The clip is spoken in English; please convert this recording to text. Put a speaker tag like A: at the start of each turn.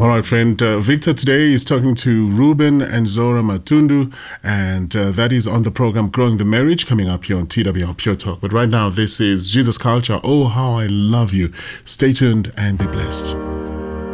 A: All right, friend. Victor today is talking to Ruben and Zora Matundu, and that is on the program Growing the Marriage, coming up here on TWR Pure Talk. But right now, this is Jesus Culture. Oh, how I love you. Stay tuned and be blessed.